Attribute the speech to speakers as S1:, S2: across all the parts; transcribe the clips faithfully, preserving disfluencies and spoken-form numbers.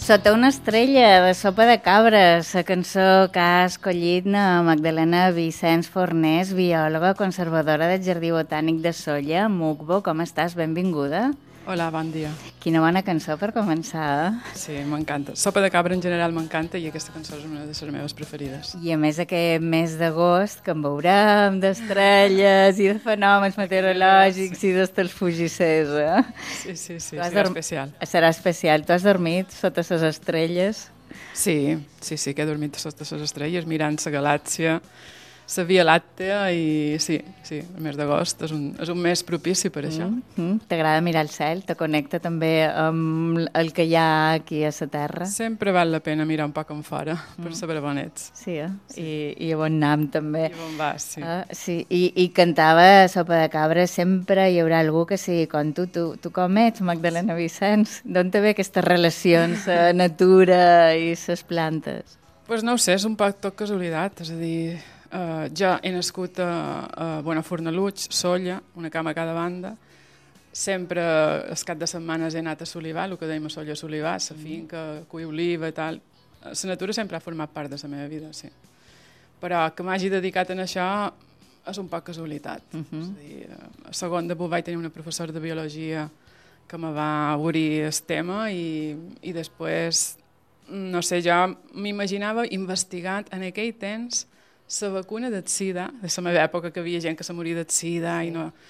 S1: Sota una estrella, de Sopa de Cabres, la cançó que ha escollit na Magdalena Vicenç Fornés, biòloga conservadora del Jardí Botànic de Sóller, Mugbo. Com estàs? Benvinguda.
S2: Hola, bon dia.
S1: Quina bona cançó per començar.
S2: Sí, m'encanta. Sopa de Cabra en general m'encanta i aquesta cançó és una de les meves preferides.
S1: I a més aquest mes d'agost que en veurem d'estrelles i de fenòmens meteorològics i d'estels fugissers, eh?
S2: Sí, sí, sí,
S1: serà
S2: serà especial.
S1: Serà especial. Tu has dormit sota les estrelles?
S2: Sí, sí, sí, que he dormit sota les estrelles mirant la galàxia, la Via Làctea i sí, sí, el mes d'agost és, un, és un mes propici per això.
S1: Mm, mm. T'agrada mirar el cel? Te connecta també amb el que hi ha aquí a la Terra?
S2: Sempre val la pena mirar un poc en fora mm. per saber on ets.
S1: Sí, eh? Sí. I, i a on anam també.
S2: I on vas, sí.
S1: Uh, sí. I, I cantava Sopa de Cabra, sempre hi haurà algú que sigui com tu. Tu, tu com ets, Magdalena Vicenç? D'on te ve aquestes relacions, la natura i les plantes?
S2: Doncs pues no ho sé, és un poc tot casualitat, és a dir... Uh, jo he nascut a, a Bonafornaluig, Sóller, una cama a cada banda. Sempre, el cap de setmanes, he anat a Solivar, el que dèiem a Sóller Solivar, la finca, cuir oliva i tal. La natura sempre ha format part de la meva vida, sí. Però que m'hagi dedicat a això és un poc casualitat. Uh -huh. És a dir, a segon de vaig tenir una professora de biologia que me va obrir el tema i, i després, no sé, jo m'imaginava investigant en aquell temps la vacuna del sida, de la meva època que havia gent que se moria del sida i no...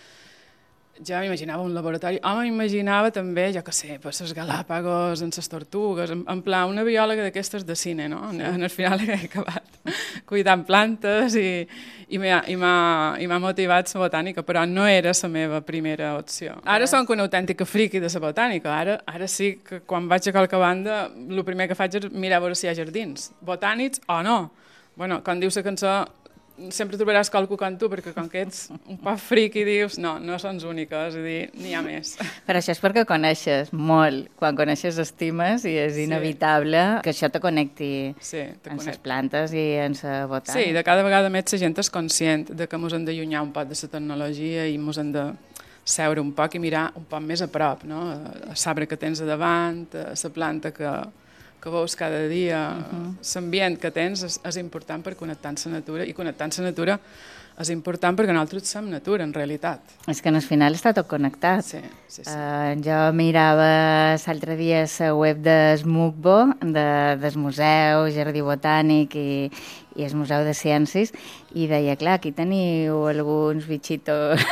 S2: Ja m'imaginava un laboratori, o m'imaginava també, jo què sé, per les Galàpagos, en les tortugues, en, en pla, una biòloga d'aquestes de cine, no? Sí. En el final he acabat cuidant plantes i, i m'ha motivat la botànica, però no era la meva primera opció. Ara som una autèntica friqui de la botànica, ara, ara sí que quan vaig a qualque banda el primer que faig és mirar a veure si hi ha jardins, botànics o no. Bueno, quan dius la cançó, sempre trobaràs qualcú com tu, perquè com que ets un poc fric i dius, no, no són úniques, és a dir, n'hi ha més.
S1: Però això és perquè coneixes molt. Quan coneixes estimes i és inevitable sí. que això te connecti sí, te en les plantes i en la botànica.
S2: Sí, de cada vegada més la gent és conscient de que ens hem d'allunyar un poc de la tecnologia i ens hem de seure un poc i mirar un poc més a prop, no? L'arbre que tens a davant, la planta que... que veus cada dia, l'ambient uh -huh. que tens és, és important per connectar amb la natura i connectar amb la natura és important perquè nosaltres som natura, en realitat.
S1: És que al final està tot connectat.
S2: Sí, sí, sí.
S1: Uh, jo mirava l'altre dia la web de Mugbo, de, del museu, Jardí Botànic i, i el Museu de Ciències, i deia, clar, aquí teniu alguns bitxitos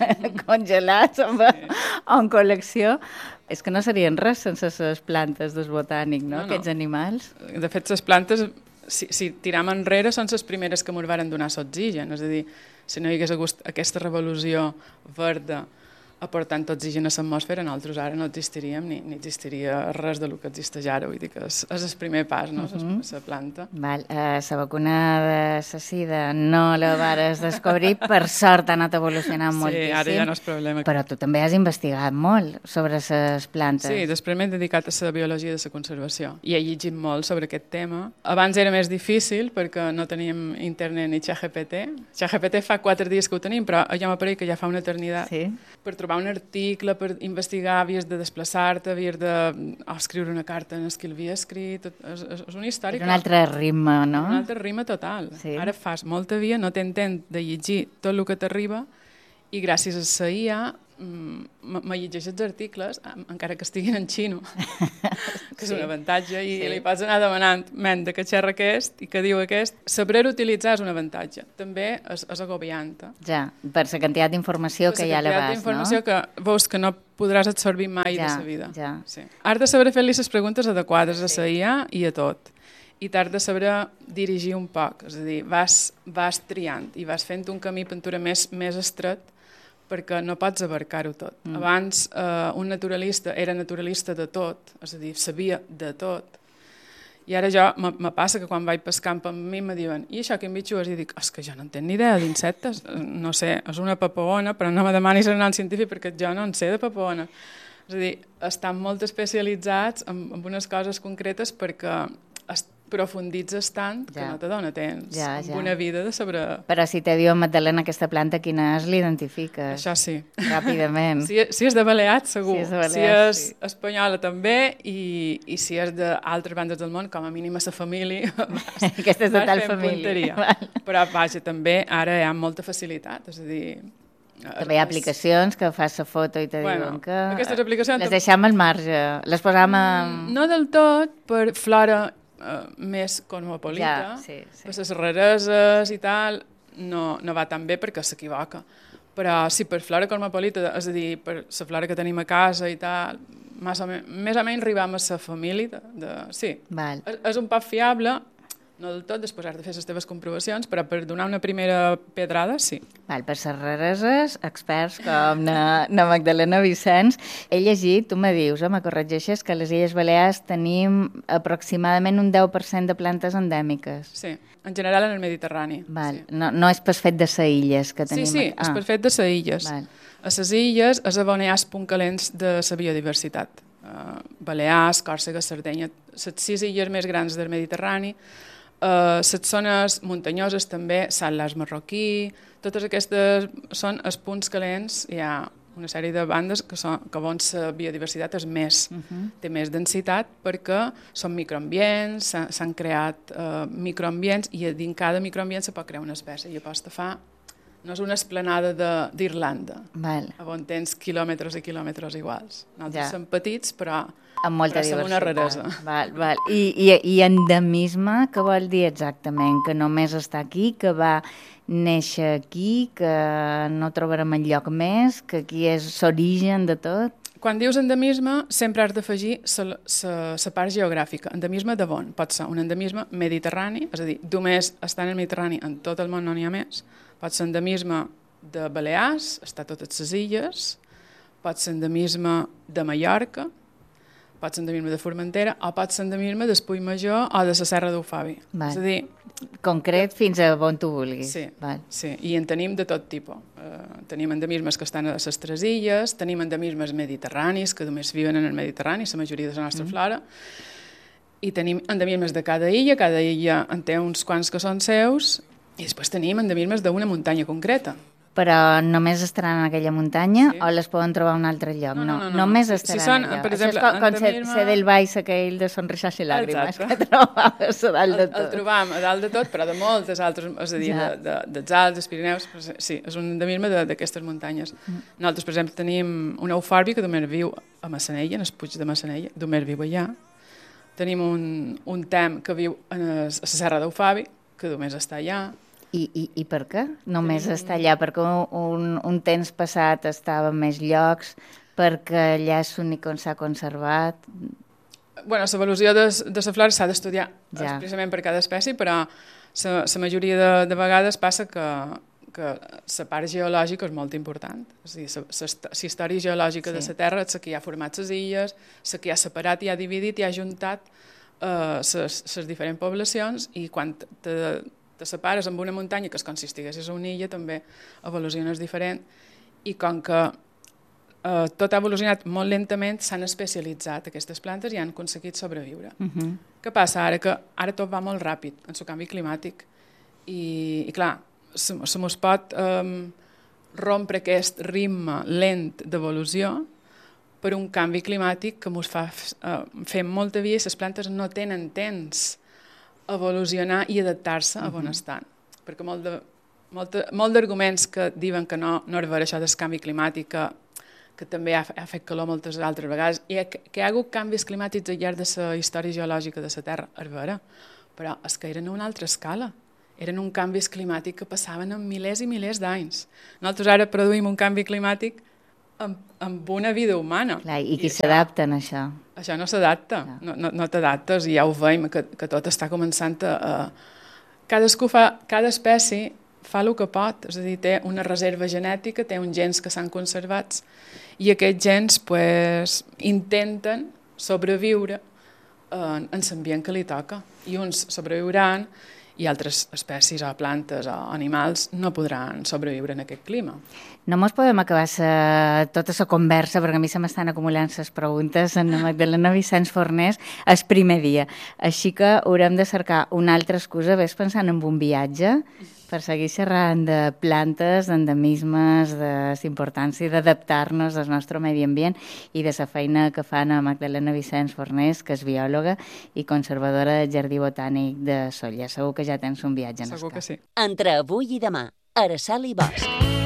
S1: congelats en, sí. en col·lecció. És que no serien res sense les plantes del botànic, no? no, no. Aquests animals.
S2: De fet, les plantes, si, si tiram enrere, són les primeres que ens van donar l'oxigen. És a dir, si no hi hagués hagut aquesta revolució verda aportant oxigen a l'atmosfera, nosaltres ara no existiríem ni, ni existiria res del que existeix ara. Vull dir que és, és el primer pas, no?, la uh -huh. planta.
S1: Val, uh, la vacuna de la sida no la vares descobrir, per sort ha anat evolucionant
S2: sí,
S1: moltíssim.
S2: Sí, ara ja no és problema.
S1: Però tu també has investigat molt sobre les plantes.
S2: Sí, després m'he dedicat a la biologia de la conservació i he llegit molt sobre aquest tema. Abans era més difícil perquè no teníem internet ni ChatGPT. ChatGPT fa quatre dies que ho tenim, però jo m'apareix que ja fa una eternitat.
S1: Sí.
S2: Per trobar un article, per investigar, havies de desplaçar-te, havies de oh, escriure una carta en el que l'havia escrit, és, és una història...
S1: És un altre ritme, no?
S2: Un altre ritme total. Sí. Ara fas molta via, no t'entens de llegir tot el que t'arriba i gràcies a la I A me llegeixes els articles, encara que estiguin en xino, que és sí. un avantatge, i sí. li pots anar demanant, men, de què xerra aquest i què diu aquest. Saber utilitzar és un avantatge. També és, és agobiant.
S1: Ja, per la quantitat d'informació que hi ha a l'abast, no? Per la
S2: quantitat d'informació que veus que no podràs absorbir mai ja, de la vida.
S1: Ja.
S2: Sí. Has de saber fer-li les preguntes adequades sí. a la I A i a tot. I t'has de saber dirigir un poc, és a dir, vas, vas triant i vas fent un camí pintura més, més estret perquè no pots abarcar-ho tot. Mm. Abans eh, un naturalista era naturalista de tot, és a dir, sabia de tot. I ara jo, me passa que quan vaig pescar amb mi me diuen, i això quin bitxo és? I dic, és que jo no en tenc ni idea d'insectes, no sé, és una papaona, però no me demanis el nom científic perquè jo no en sé de papaona. És a dir, estan molt especialitzats en, en unes coses concretes perquè profunditzes tant ja. que no t'adona temps ja, ja. una vida de sobre...
S1: Però si te diu Magdalena aquesta planta, quina és, l'identifiques?
S2: Això sí.
S1: Ràpidament.
S2: Si, si és de Balears, segur. Si és, de Balears, si és
S1: sí.
S2: espanyola també, i, i si és d'altres bandes del món, com a mínim a la família, vas,
S1: aquesta és de tal família.
S2: Però vaja, també ara hi ha molta facilitat, és a dir...
S1: També hi ha aplicacions que fas la foto i te bueno, diuen que...
S2: Aquestes aplicacions...
S1: Les deixam al marge, les posam a...
S2: No del tot, per flora uh, més cosmopolita,
S1: ja, sí, sí.
S2: per les rareses i tal, no, no va tan bé perquè s'equivoca. Però sí, per flora cosmopolita, és a dir, per la flora que tenim a casa i tal, més o, men més o menys arribam a la família. De, de, sí,
S1: Val.
S2: És, és un poc fiable, no del tot, després has de fer les teves comprovacions, però per donar una primera pedrada, sí.
S1: Val, per les rareses, experts com na, na Magdalena Vicenç. He llegit, tu me dius, eh, me corregeixes, que a les Illes Balears tenim aproximadament un deu per cent de plantes endèmiques.
S2: Sí, en general en el Mediterrani.
S1: Val.
S2: Sí.
S1: No, no és per fet de les illes que tenim...
S2: Sí, sí, ah. és per fet de les illes. Val. A les illes és on hi ha els punts calents de la biodiversitat. Uh, Balears, Còrsega, Sardenya, les sis illes més grans del Mediterrani, Uh, les zones muntanyoses també, Sant Lars Marroquí, totes aquestes són els punts calents. Hi ha una sèrie de bandes que, són, que on la biodiversitat és més, uh -huh. té més densitat perquè són microambients, s'han creat uh, microambients i dins cada microambient se pot crear una espècie. I aposta fa, no és una esplanada d'Irlanda, on tens quilòmetres i quilòmetres iguals. Nosaltres ja. som petits, però...
S1: Amb molta
S2: però som una raresa.
S1: Val, val. I, i, I endemisme, què vol dir exactament? Que només està aquí, que va néixer aquí, que no trobarem enlloc més, que aquí és l'origen de tot?
S2: Quan dius endemisme, sempre has d'afegir la part geogràfica. Endemisme de on? Pot ser un endemisme mediterrani, és a dir, només està en el Mediterrani, en tot el món no n'hi ha més. Pot ser endemisme de Balears, està a totes les illes, pot ser endemisme de Mallorca, pot ser endemisme de Formentera o pot ser endemisme d'Espull Major o de la Serra d'Eufabi. És a dir...
S1: Concret fins a on tu vulguis.
S2: Sí,
S1: Val.
S2: sí. I en tenim de tot tipus. Uh, tenim endemismes que estan a les tres illes, tenim endemismes mediterranis que només viuen en el Mediterrani, la majoria de la nostra mm. flora, i tenim endemismes de cada illa, cada illa en té uns quants que són seus, i després tenim endemismes d'una muntanya concreta.
S1: Però només estaran en aquella muntanya sí. o les poden trobar a un altre lloc?
S2: No, no, no. no.
S1: Només estaran
S2: si són,
S1: allà.
S2: Per exemple,
S1: això és com
S2: endemisme...
S1: ser del baix aquell de Sonrisas i Làgrimes Exacte. Que trobaves a dalt de tot.
S2: El, el trobam a dalt de tot, però de moltes altres, és a dir, ja. de, de, dels Alps, dels Pirineus, sí, és un endemisme d'aquestes muntanyes. Mm. Nosaltres, per exemple, tenim un eufòrbi que només viu a Massanella, en el Puig de Massanella, només viu allà. Tenim un, un tem que viu a la Serra d'Eufabi, que només està allà.
S1: I, i, I per què? Només Tenim... està allà? Perquè un, un temps passat estava en més llocs, perquè allà és l'únic on s'ha conservat...
S2: Bueno, l'evolució de, de la flora s'ha d'estudiar ja. precisament per cada espècie, però la majoria de, de vegades passa que, que la part geològica és molt important. És a dir, la història geològica sí. de la Terra és la que ha format les illes, la que ha separat i ha dividit i ha juntat les uh, diferents poblacions, i quan te, te separes amb una muntanya que es consistigués en una illa, també evoluciones diferent, i com que eh, tot ha evolucionat molt lentament, s'han especialitzat aquestes plantes i han aconseguit sobreviure. Uh -huh. Què passa ara? Que ara tot va molt ràpid en el canvi climàtic, i, i clar, se, se mos pot eh, rompre aquest ritme lent d'evolució per un canvi climàtic que ens fa eh, fer molta via, i les plantes no tenen temps evolucionar i adaptar-se a on uh-huh. estan. Perquè molt de, molt, molt d'arguments que diuen que no, no és vera això del canvi climàtic, que, que també ha, ha fet calor moltes altres vegades, i que, que hi ha hagut canvis climàtics al llarg de la història geològica de la Terra, és vera, però és que eren a una altra escala. Eren un canvis climàtics que passaven en milers i milers d'anys. Nosaltres ara produïm un canvi climàtic amb, amb una vida humana.
S1: Clar, I qui s'adapta a això?
S2: Això no s'adapta, no, no, no t'adaptes, i ja ho veiem, que, que tot està començant a... a... Cadascú fa, cada espècie fa el que pot, és a dir, té una reserva genètica, té uns gens que s'han conservats, i aquests gens pues, intenten sobreviure en, en l'ambient que li toca, i uns sobreviuran i altres espècies o plantes o animals no podran sobreviure en aquest clima.
S1: No mos podem acabar sa, tota la conversa, perquè a mi se m'estan acumulant les preguntes en la Magdalena Vicenç Fornés el primer dia. Així que haurem de cercar una altra excusa, ves pensant en un viatge, per seguir xerrant de plantes, d'endemismes, de l'importància d'adaptar-nos al nostre medi ambient i de la feina que fan a Magdalena Vicenç Fornés, que és biòloga i conservadora del Jardí Botànic de Sóller. Segur que ja tens un viatge en
S2: Segur que sí.
S3: Entre avui i demà, Araceli Bosch.